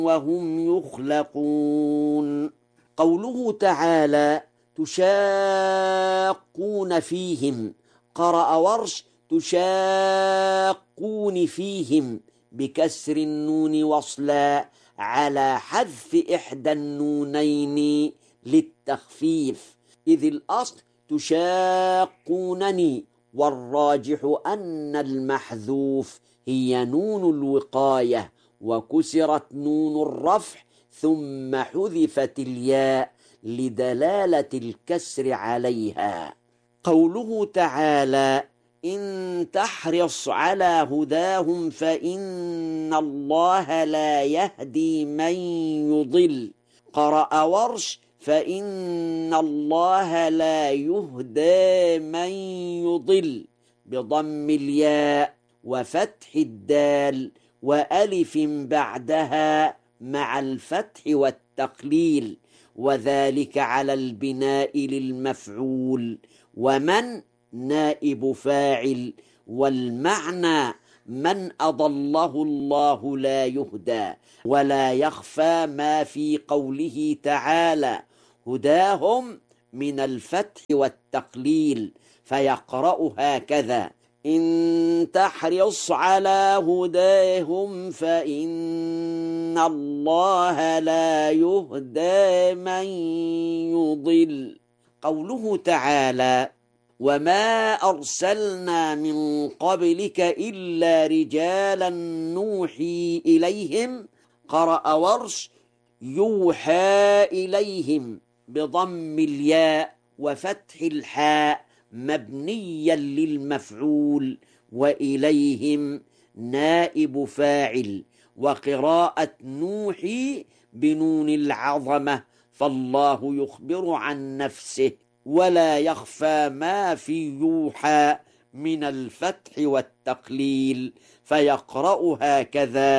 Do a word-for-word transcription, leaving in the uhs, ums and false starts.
وهم يخلقون. قوله تعالى تشاقون فيهم، قرأ ورش تشاقون فيهم بكسر النون وصلا على حذف إحدى النونين للتخفيف، إذ الأصل تشاقونني، والراجح أن المحذوف هي نون الوقاية، وكسرت نون الرفع ثم حذفت الياء لدلالة الكسر عليها. قوله تعالى إن تحرص على هداهم فإن الله لا يهدي من يضل، قرأ ورش فإن الله لا يهدى من يضل بضم الياء وفتح الدال وألف بعدها مع الفتح والتقليل، وذلك على البناء للمفعول، ومن نائب فاعل، والمعنى من أضله الله لا يهدى. ولا يخفى ما في قوله تعالى هداهم من الفتح والتقليل، فيقرأ هكذا إن تحرص على هداهم فإن الله لا يهدى من يضل. قوله تعالى وما أرسلنا من قبلك إلا رجالا نوحي إليهم، قرأ ورش يوحى إليهم بضم الياء وفتح الحاء مبنيا للمفعول، وإليهم نائب فاعل، وقراءة نوحي بنون العظمة، فالله يخبر عن نفسه، ولا يخفى ما في يوحى من الفتح والتقليل، فيقرأ هكذا